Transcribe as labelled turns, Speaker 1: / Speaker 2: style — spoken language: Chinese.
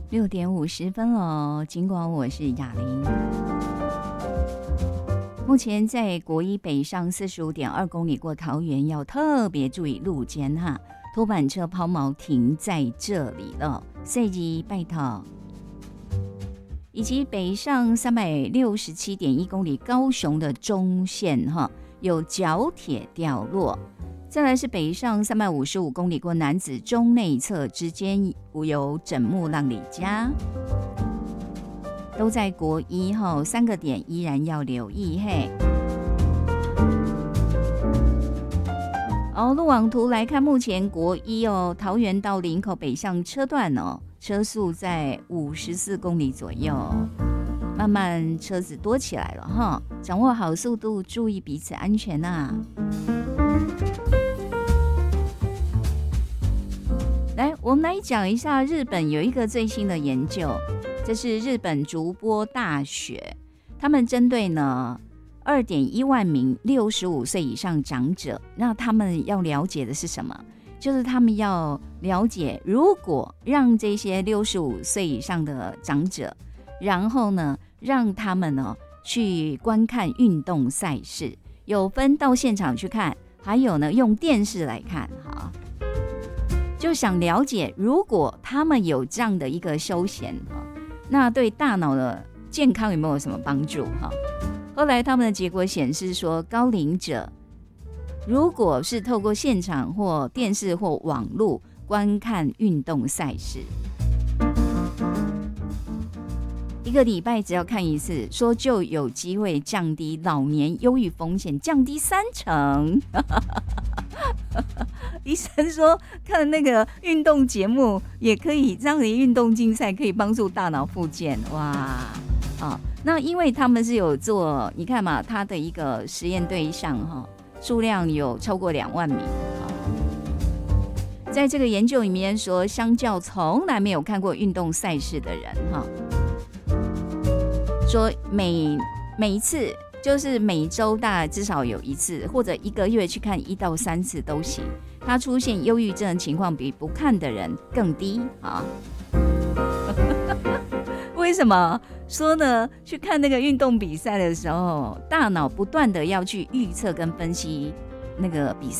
Speaker 1: 6:50了，尽管我是雅玲。目前在国一北上45.2公里过桃园，要特别注意路肩哈，拖板车抛锚停在这里了，所以拜托。以及北上367.1公里高雄的中线哈，有角铁掉落。再来是北上355公里过楠梓中内侧之间有枕木浪里家，都在国一后3个点依然要留意嘿。路网图来看，目前国一桃园到林口北向车段车速在54公里左右，慢慢车子多起来了哈，掌握好速度，注意彼此安全啊。来，我们来讲一下日本有一个最新的研究，这是日本筑波大学，他们针对呢2.1万名65岁以上长者，那他们要了解的是什么？就是他们要了解，如果让这些65岁以上的长者，然后呢让他们呢去观看运动赛事，有分到现场去看，还有呢用电视来看哈。就想了解，如果他们有这样的一个休闲，那对大脑的健康有没有什么帮助？后来他们的结果显示说，高龄者如果是透过现场或电视或网络观看运动赛事，1个礼拜只要看1次，说就有机会降低老年忧郁风险，降低30%。医生说，看那个运动节目也可以，这样的运动竞赛可以帮助大脑复健，哇！那因为他们是有做，你看嘛，他的一个实验对象数量有超过2万名。在这个研究里面说，相较从来没有看过运动赛事的人说每一次就是每周大概至少有1次，或者1个月去看1到3次都行。他出现忧郁症的情况比不看的人更低啊。为什么说呢？去看那个运动比赛的时候，大脑不断的要去预测跟分析那个比赛